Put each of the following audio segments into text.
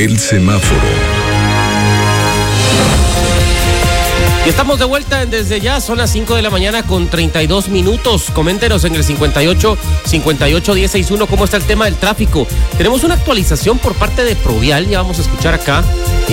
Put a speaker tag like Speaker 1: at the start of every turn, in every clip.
Speaker 1: El semáforo.
Speaker 2: Y estamos de vuelta desde ya, son las 5 de la mañana con 32 minutos. Coméntenos en el 58-58-1061 cómo está el tema del tráfico. Tenemos una actualización por parte de Provial, ya vamos a escuchar acá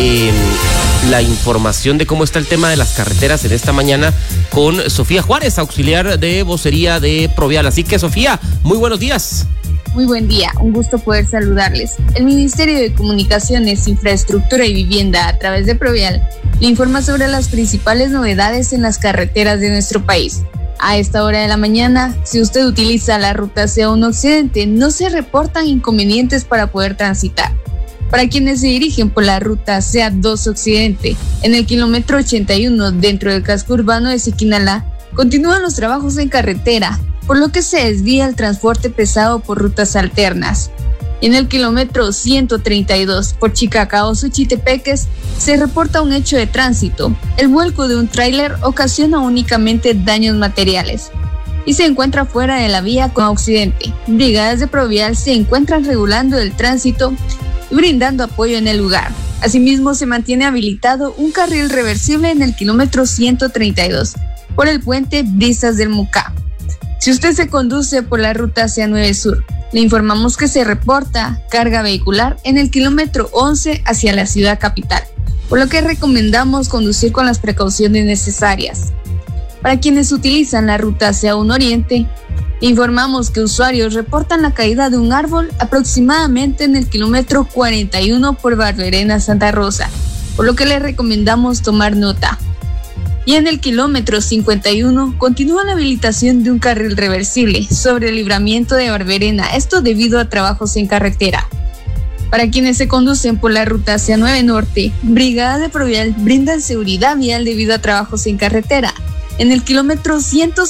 Speaker 2: la información de cómo está el tema de las carreteras en esta mañana con Sofía Juárez, auxiliar de vocería de Provial. Así que Sofía, muy buenos días.
Speaker 3: Muy buen día, un gusto poder saludarles. El Ministerio de Comunicaciones, Infraestructura y Vivienda, a través de Provial, le informa sobre las principales novedades en las carreteras de nuestro país. A esta hora de la mañana, si usted utiliza la ruta C1 Occidente, no se reportan inconvenientes para poder transitar. Para quienes se dirigen por la ruta CA2 Occidente, en el kilómetro 81 dentro del casco urbano de Siquinalá, continúan los trabajos en carretera, por lo que se desvía el transporte pesado por rutas alternas. En el kilómetro 132 por Chicacao, Suchitepeques, se reporta un hecho de tránsito. El vuelco de un tráiler ocasiona únicamente daños materiales y se encuentra fuera de la vía con Occidente. Brigadas de Provial se encuentran regulando el tránsito y brindando apoyo en el lugar. Asimismo, se mantiene habilitado un carril reversible en el kilómetro 132 por el puente Brisas del Mucá. Si usted se conduce por la ruta CA9 Sur, le informamos que se reporta carga vehicular en el kilómetro 11 hacia la ciudad capital, por lo que recomendamos conducir con las precauciones necesarias. Para quienes utilizan la ruta CA1 Oriente, le informamos que usuarios reportan la caída de un árbol aproximadamente en el kilómetro 41 por Barberena Santa Rosa, por lo que le recomendamos tomar nota. Y en el kilómetro 51 continúa la habilitación de un carril reversible sobre el libramiento de Barberena, esto debido a trabajos en carretera. Para quienes se conducen por la ruta CA9 Norte, Brigada de Provial brindan seguridad vial debido a trabajos en carretera en el kilómetro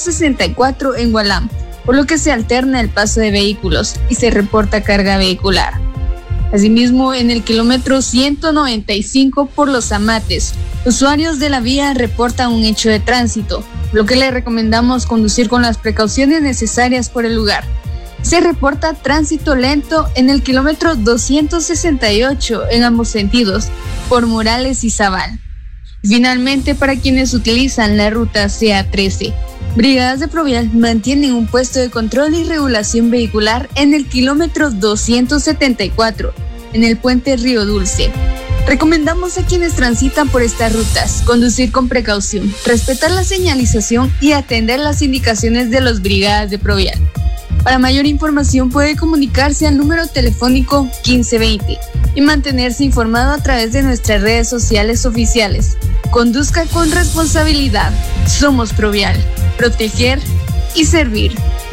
Speaker 3: 164 en Gualam, por lo que se alterna el paso de vehículos y se reporta carga vehicular. Asimismo, en el kilómetro 195 por Los Amates, usuarios de la vía reportan un hecho de tránsito, lo que le recomendamos conducir con las precauciones necesarias por el lugar. Se reporta tránsito lento en el kilómetro 268 en ambos sentidos, por Morales y Zabal. Finalmente, para quienes utilizan la ruta CA13, Brigadas de Provial mantienen un puesto de control y regulación vehicular en el kilómetro 274, en el puente Río Dulce. Recomendamos a quienes transitan por estas rutas conducir con precaución, respetar la señalización y atender las indicaciones de los Brigadas de Provial. Para mayor información puede comunicarse al número telefónico 1520 y mantenerse informado a través de nuestras redes sociales oficiales. Conduzca con responsabilidad. Somos Provial. Proteger y servir.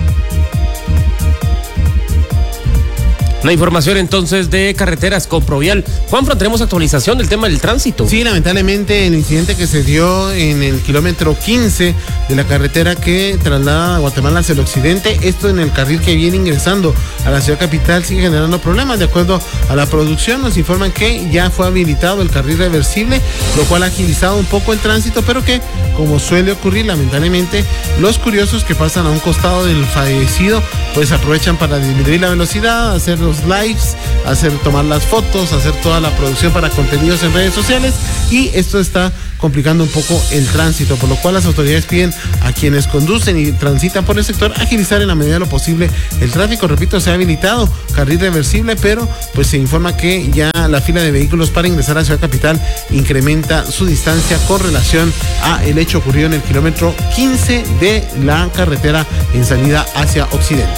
Speaker 2: La información entonces de carreteras con Provial. Juanfran, tenemos actualización del tema del tránsito.
Speaker 4: Sí, lamentablemente el incidente que se dio en el kilómetro 15 de la carretera que traslada a Guatemala hacia el occidente, esto en el carril que viene ingresando a la ciudad capital, sigue generando problemas. De acuerdo a la producción, nos informan que ya fue habilitado el carril reversible, lo cual ha agilizado un poco el tránsito, pero que, como suele ocurrir, lamentablemente, los curiosos que pasan a un costado del fallecido, pues aprovechan para disminuir la velocidad, hacer los lives, tomar las fotos, hacer toda la producción para contenidos en redes sociales, y esto está complicando un poco el tránsito, por lo cual las autoridades piden a quienes conducen y transitan por el sector agilizar en la medida de lo posible el tráfico. Repito, se ha habilitado carril reversible, pero pues se informa que ya la fila de vehículos para ingresar a Ciudad Capital incrementa su distancia con relación a el hecho ocurrido en el kilómetro 15 de la carretera en salida hacia occidente.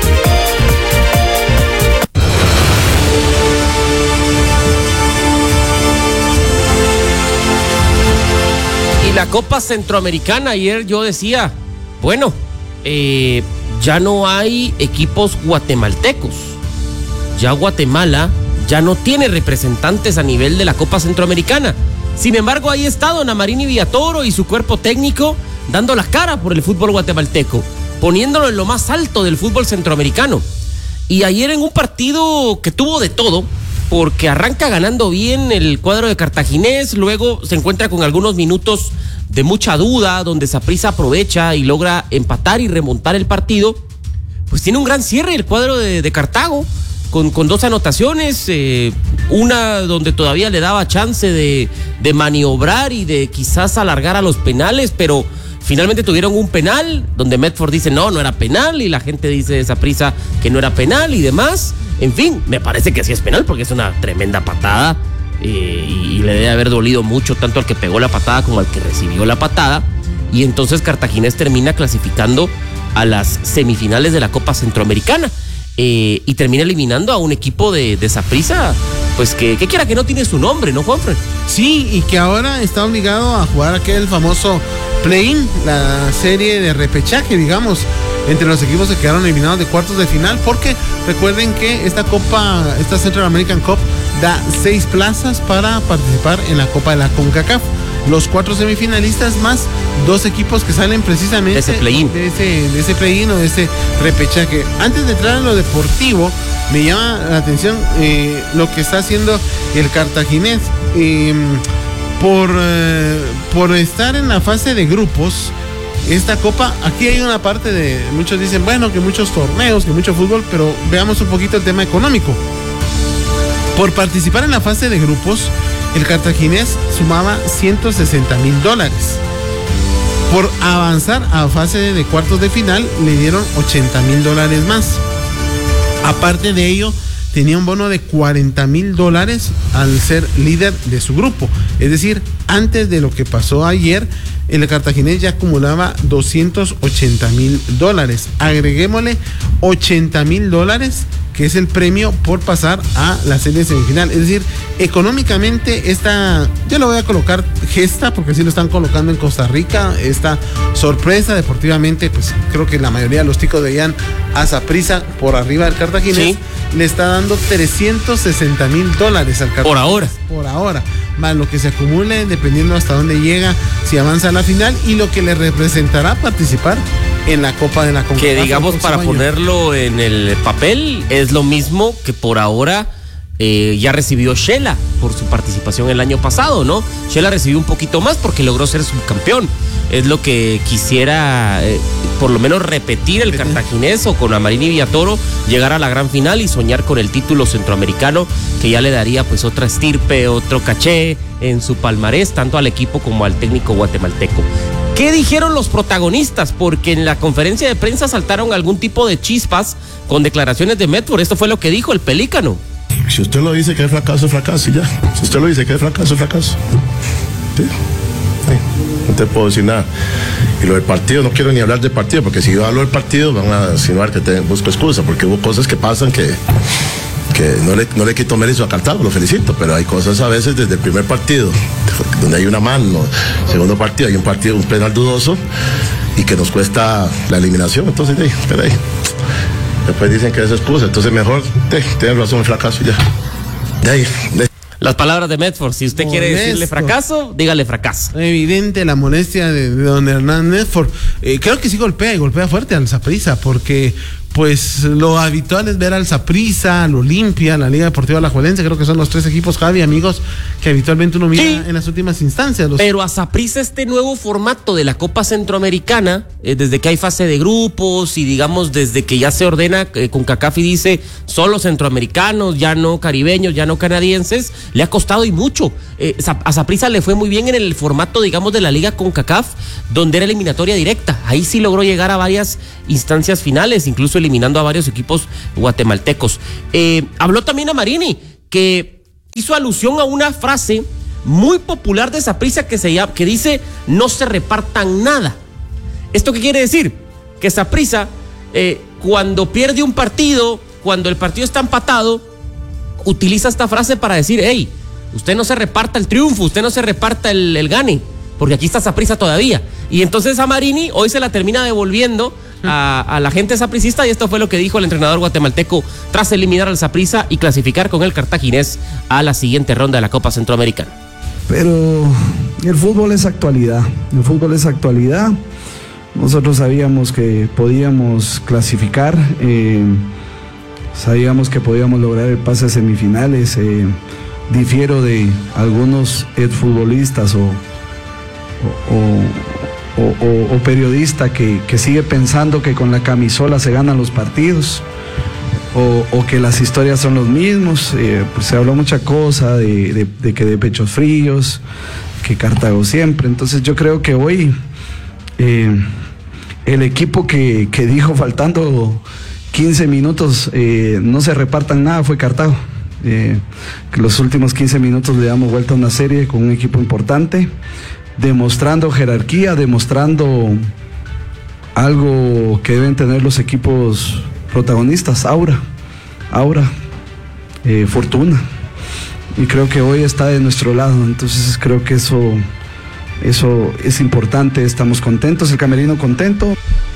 Speaker 2: La Copa Centroamericana, ayer yo decía, bueno, ya no hay equipos guatemaltecos, ya Guatemala ya no tiene representantes a nivel de la Copa Centroamericana. Sin embargo, ahí está don Amarini Villatoro y su cuerpo técnico dando la cara por el fútbol guatemalteco, poniéndolo en lo más alto del fútbol centroamericano. Y ayer en un partido que tuvo de todo, porque arranca ganando bien el cuadro de Cartaginés, luego se encuentra con algunos minutos de mucha duda, donde Saprissa aprovecha y logra empatar y remontar el partido, pues tiene un gran cierre el cuadro de Cartago, con 2 anotaciones, una donde todavía le daba chance de maniobrar y de quizás alargar a los penales, pero finalmente tuvieron un penal donde Medford dice no era penal, y la gente dice de Saprissa que no era penal y demás. En fin, me parece que sí es penal porque es una tremenda patada, y le debe haber dolido mucho tanto al que pegó la patada como al que recibió la patada. Y entonces Cartaginés termina clasificando a las semifinales de la Copa Centroamericana, y termina eliminando a un equipo de Saprissa, pues que quiera que no tiene su nombre, ¿no, Juanfred?
Speaker 4: Sí, y que ahora está obligado a jugar aquel famoso play-in, la serie de repechaje, digamos, entre los equipos que quedaron eliminados de cuartos de final, porque recuerden que esta Central American Cup da 6 plazas para participar en la Copa de la CONCACAF. Los 4 semifinalistas más 2 equipos que salen precisamente
Speaker 2: de ese play-in,
Speaker 4: de ese play-in o de ese repechaje. Antes de entrar en lo deportivo, me llama la atención lo que está haciendo el Cartaginés. Por estar en la fase de grupos, esta copa, aquí hay una parte de, muchos dicen, bueno, que muchos torneos, que mucho fútbol, pero veamos un poquito el tema económico. Por participar en la fase de grupos, el Cartaginés sumaba $160,000. Por avanzar a fase de cuartos de final, le dieron $80,000 más. Aparte de ello, tenía un bono de $40,000 al ser líder de su grupo. Es decir, antes de lo que pasó ayer, el Cartaginés ya acumulaba $280,000. Agreguémosle $80,000, que es el premio por pasar a la serie semifinal. Es decir, económicamente esta, yo lo voy a colocar gesta, porque así lo están colocando en Costa Rica, esta sorpresa deportivamente, pues creo que la mayoría de los ticos veían a Saprissa por arriba del Cartaginés. Sí. Le está dando $360,000 al Cartaginés.
Speaker 2: Por
Speaker 4: ahora. Más lo que se acumule, dependiendo hasta dónde llega, si avanza a la final, y lo que le representará participar en la Copa de la CONCACAF.
Speaker 2: Que digamos, para ponerlo en el papel, es lo mismo que por ahora ya recibió Shela por su participación el año pasado, ¿no? Shela recibió un poquito más porque logró ser subcampeón. Es lo que quisiera, por lo menos repetir el Cartaginés, o con Amarini Villatoro, llegar a la gran final y soñar con el título centroamericano, que ya le daría pues otra estirpe, otro caché en su palmarés, tanto al equipo como al técnico guatemalteco. ¿Qué dijeron los protagonistas? Porque en la conferencia de prensa saltaron algún tipo de chispas con declaraciones de Medford. Esto fue lo que dijo el Pelícano.
Speaker 1: Si usted lo dice que es fracaso, es fracaso, y ya. Si usted lo dice que es fracaso, es fracaso. ¿Sí? Sí. No te puedo decir nada. Y lo del partido, no quiero ni hablar del partido, porque si yo hablo del partido van a insinuar que busco excusa, porque hubo cosas que pasan que no le quito mérito a Cartago, lo felicito, pero hay cosas a veces desde el primer partido, donde hay una mano, segundo partido, hay un penal dudoso, y que nos cuesta la eliminación. Entonces, espera ahí. Después dicen que es excusa, entonces mejor, tienen razón, el fracaso, ya. De ahí.
Speaker 2: Las palabras de Medford, si usted quiere decirle fracaso, dígale fracaso.
Speaker 4: Evidente la molestia de don Hernán Medford. Creo que sí golpea fuerte al Saprissa, porque pues lo habitual es ver al Saprissa, al Olimpia, la Liga Deportiva Alajuelense. Creo que son los 3 equipos, Javi, amigos, que habitualmente uno mira en las últimas instancias.
Speaker 2: Pero a Saprissa este nuevo formato de la Copa Centroamericana, desde que hay fase de grupos y digamos desde que ya se ordena CONCACAF y dice solo centroamericanos, ya no caribeños, ya no canadienses, le ha costado y mucho. A Saprissa le fue muy bien en el formato, digamos, de la Liga CONCACAF, donde era eliminatoria directa. Ahí sí logró llegar a varias instancias finales, incluso eliminando a varios equipos guatemaltecos. Habló también Amarini, que hizo alusión a una frase muy popular de Saprissa que dice: no se repartan nada. ¿Esto qué quiere decir? Que Saprissa, cuando pierde un partido, cuando el partido está empatado, utiliza esta frase para decir: hey, usted no se reparta el triunfo, usted no se reparta el gane, porque aquí está Saprissa todavía. Y entonces Amarini hoy se la termina devolviendo a la gente sapricista, y esto fue lo que dijo el entrenador guatemalteco tras eliminar al Saprissa y clasificar con el Cartaginés a la siguiente ronda de la Copa Centroamericana.
Speaker 5: Pero el fútbol es actualidad, nosotros sabíamos que podíamos clasificar, sabíamos que podíamos lograr el pase a semifinales. Difiero de algunos exfutbolistas o periodista que sigue pensando que con la camisola se ganan los partidos. o que las historias son los mismos. Pues se habló mucha cosa de que de pechos fríos, que Cartago siempre. Entonces yo creo que hoy el equipo que dijo faltando 15 minutos no se repartan nada fue Cartago. Que los últimos 15 minutos le damos vuelta a una serie con un equipo importante, demostrando jerarquía, demostrando algo que deben tener los equipos protagonistas, aura, fortuna, y creo que hoy está de nuestro lado. Entonces creo que eso es importante. Estamos contentos, el camerino contento.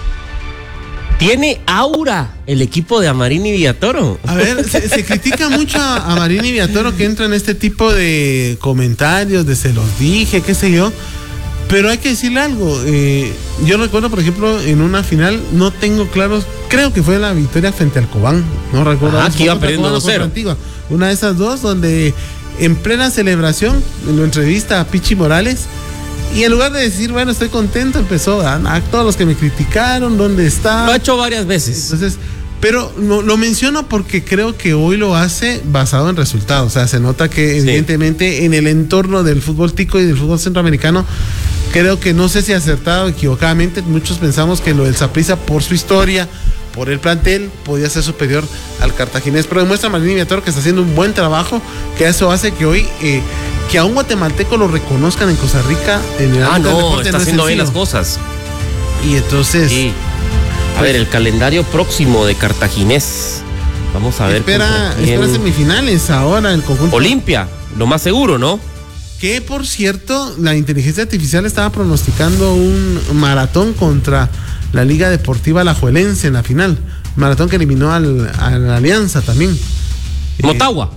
Speaker 2: Tiene aura el equipo de Amarín y Villatoro.
Speaker 4: A ver, se critica mucho a Marín y Villatoro que entra en este tipo de comentarios, de se los dije, qué sé yo. Pero hay que decirle algo. Yo recuerdo, por ejemplo, en una final, no tengo claros, creo que fue la victoria frente al Cobán. No recuerdo.
Speaker 2: Que iba perdiendo 2-0.
Speaker 4: Una de esas dos, donde en plena celebración, en la entrevista a Pichi Morales, y en lugar de decir, bueno, estoy contento, empezó a todos los que me criticaron, ¿dónde está?
Speaker 2: Lo ha hecho varias veces.
Speaker 4: Entonces, pero lo menciono porque creo que hoy lo hace basado en resultados. O sea, se nota que evidentemente en el entorno del fútbol tico y del fútbol centroamericano, creo que no sé si acertado o equivocadamente, muchos pensamos que lo del Saprissa, por su historia, por el plantel, podía ser superior al cartaginés, pero demuestra Marín y Villatoro que está haciendo un buen trabajo, que eso hace que hoy que a un guatemalteco lo reconozcan en Costa Rica en el
Speaker 2: deporte, está haciendo bien las cosas.
Speaker 4: Y entonces
Speaker 2: sí. A ver, el calendario próximo de Cartaginés, vamos a ver.
Speaker 4: Espera semifinales ahora el conjunto
Speaker 2: Olimpia, lo más seguro, ¿no?
Speaker 4: Que por cierto, la inteligencia artificial estaba pronosticando un maratón contra la Liga Deportiva Alajuelense en la final. Maratón que eliminó a la Alianza también.
Speaker 2: Motagua.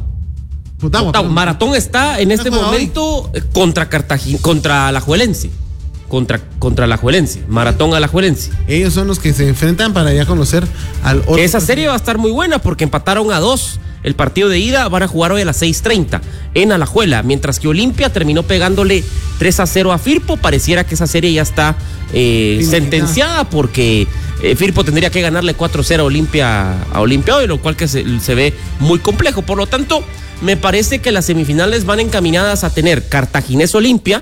Speaker 2: Maratón está en este momento contra Alajuelense. Contra Alajuelense. Maratón Alajuelense.
Speaker 4: Ellos son los que se enfrentan para ya conocer al otro.
Speaker 2: Esa serie va a estar muy buena porque empataron a 2. El partido de ida van a jugar hoy a las 6:30 en Alajuela, mientras que Olimpia terminó pegándole 3-0 a Firpo. Pareciera que esa serie ya está sentenciada porque Firpo tendría que ganarle 4-0 a Olimpia hoy, lo cual que se ve muy complejo. Por lo tanto, me parece que las semifinales van encaminadas a tener Cartaginés Olimpia,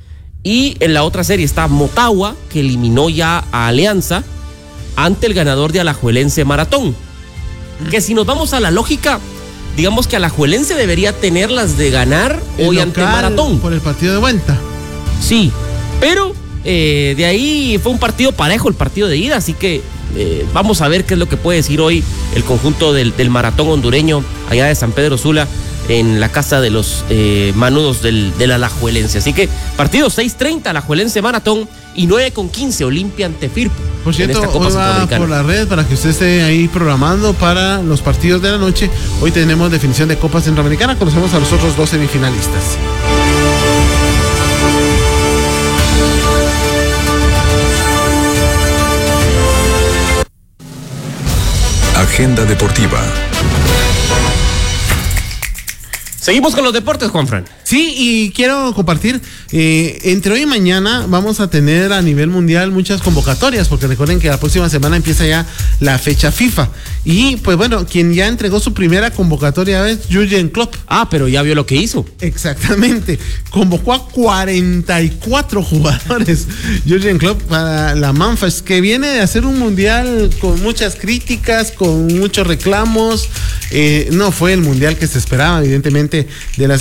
Speaker 2: y en la otra serie está Motagua, que eliminó ya a Alianza ante el ganador de Alajuelense Maratón. Que si nos vamos a la lógica, digamos que Alajuelense debería tener las de ganar hoy ante Maratón.
Speaker 4: Por el partido de vuelta.
Speaker 2: Sí, pero de ahí fue un partido parejo el partido de ida, así que vamos a ver qué es lo que puede decir hoy el conjunto del Maratón hondureño allá de San Pedro Sula, en la casa de los manudos del Alajuelense. Así que partido 6:30 Alajuelense Maratón y 9:15 Olimpia ante Firpo.
Speaker 4: Por cierto, hoy va por la red para que usted esté ahí programando para los partidos de la noche. Hoy tenemos definición de Copa Centroamericana. Conocemos a los otros 2 semifinalistas.
Speaker 6: Agenda deportiva.
Speaker 2: Seguimos con los deportes, Juanfran.
Speaker 4: Sí, y quiero compartir, entre hoy y mañana vamos a tener a nivel mundial muchas convocatorias, porque recuerden que la próxima semana empieza ya la fecha FIFA. Y pues bueno, quien ya entregó su primera convocatoria es Jürgen Klopp.
Speaker 2: Pero ya vio lo que hizo.
Speaker 4: Exactamente, convocó a 44 jugadores Jürgen Klopp para la Manfest, que viene de hacer un mundial con muchas críticas, con muchos reclamos. No fue el mundial que se esperaba, evidentemente, de la